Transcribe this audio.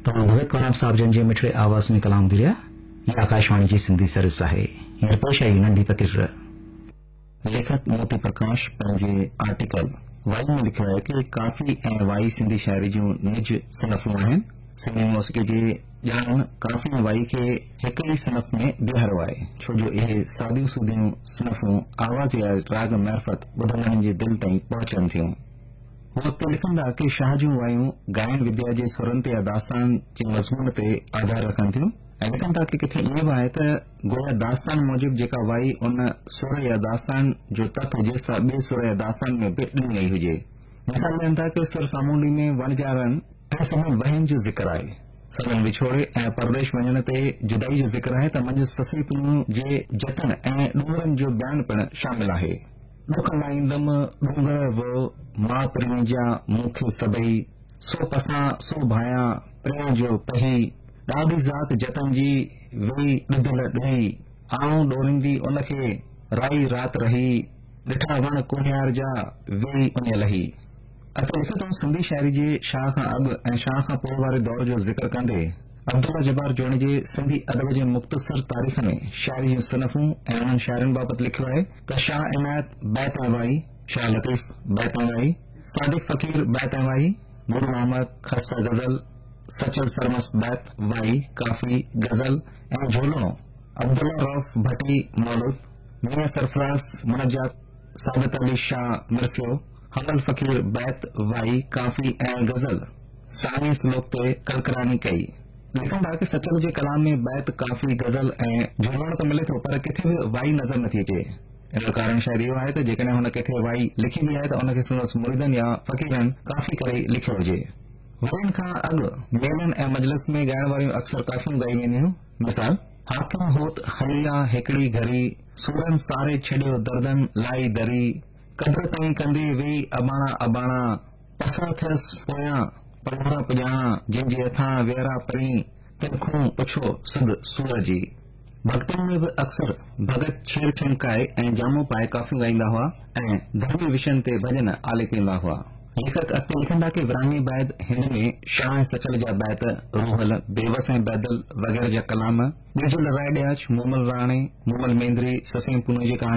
तो भगत कौराम साहब जन जे मिठड़े आवाज़ में कलाम दिया ये आकाशवाणी जी सिंधी सर्विस आहे। हींअर पेश आई नंढी तक़रीर। लेखक मोती प्रकाश पंहिंजे आर्टिकल वाई में लिखियो आहे कि काफ़ी ऐं वाई सिंधी शाइरी जूं निज सनफ़ूं आहिनि। सिंधी मौसीक़ी जे ॼाणनि काफ़ी ऐं वाई खे हिक ई सनफ़ में बीहारियो आहे, छो जो इहे सादियूं सूदियूं सनफ़ूं आवाज़ या राग मार्फत ॿुधंदड़नि जे दिल ताईं पहुचनि थियूं। वो उते लिखंदा कि शाह जूं वायूं गायन विद्या जे सुरनि ते या दास्तान जे मज़मून ते आधार रखनि थियूं ऐं लिखनि था कि किथे ईअं बि आहे त गोया दास्तान मूजिबि जेका वाई उन सुर या दास्तान जो तक हुजे सा ॿिए सुर या दास्तान में बि ॾिनी वई हुजे। मिसाल ॾियनि था कि सुर सामूंडी में वणजारनि ऐं सभु वहन जो ज़िक्र आहे, सदन विछोड़े ऐं परदेश वञण ते जुदाई जो ज़िक्र आहे त मंझि ससुई पिणु जे जतन ऐं ॾूंगरनि जो बयान पिणु शामिल आहे। दुख लाईंदमि ॾूंगर वो मां प्रेजा मूंखे सभई सो पसां सो भायां प्रेम जो पही ॾाढी ज़ात जतन जी वेई ॾुधल ॾही आऊं ॾोरींदी उनखे राई रात रही ॾिठा वण कुहियार जा वेई उन लही। अते लिखो तो सिंधी शाइरी जे शाह खां अॻु ऐं शाह खां पोइ वारे दौर जो ज़िक्र कंदे अब्दुल्ला जब्बार जोनी जे सिंधी अदब जे मुख़्तसर तारीख़ में शाइरी जूं सनफ़ूं ऐं उन्हनि शाइरनि बाबति लिखियो आहे त शाह इनायत बैत ऐं वाई, शाह लतीफ़ बैत ऐं वाई, सादिक फ़कीर बैत ऐं वाई, नूर मोहम्मद खस्ता गज़ल, सचल सरमस बैत वाई काफ़ी गज़ल ऐं झोलो, अब्दुल्ला रऊफ़ भट्टी मौलूद, मियां सरफराज़ मुनज्जात, साबित अली शाह मिर्सियो, हमल फ़कीर बैत वाई काफ़ी ऐं गज़ल, सानी स्लोक ते कलकरानी कई। लिखनि था कि सचल जे कलाम में बैत काफ़ी गज़ल ऐं झूमण त मिले थो पर किथे बि वाई नज़र नथी अचे। इन जो कारण शायद इहो आहे त जेकॾहिं हुन किथे वाई लिखी बि आहे त उनखे संदसि मुरीदनि या फ़क़ीरनि काफ़ी करे लिखियो हुजे। वरनि खां अॻु मेलनि ऐं मजलिस में ॻाइण वारियूं अक्सर काफ़ियूं ॻाई वेंदियूं। मिसाल हाकिम होत हलिया हिकिड़ी घड़ी सूरन सारे छॾियो दर्दन लाई दरी कद्र ताईं कंदे वेई अबाणा अबाणा पसां थियसि पोयां पलवरा पुॼाणा जंहिंजे हथां वेरा परी तिनखूं पुछो सुध सूर जी। भक्तनि में बि अक्सर भगत छेड़ छमकाए ऐं जामो पाए काफ़ियूं ॻाईंदा हुआ ऐं धर्मी विषयनि ते भॼन आलेखींदा हुआ। लेखक अॻिते लिखंदा कि विरानी बैद हिन में शाह ऐं सचल जा बैत, रूहल, बेवस ऐं बैदल वग़ैरह जा कलाम, ॿिजु लराए ॾियाच, मोमल राणे, मोमल मेंद्री, ससें पूने जी कहाणी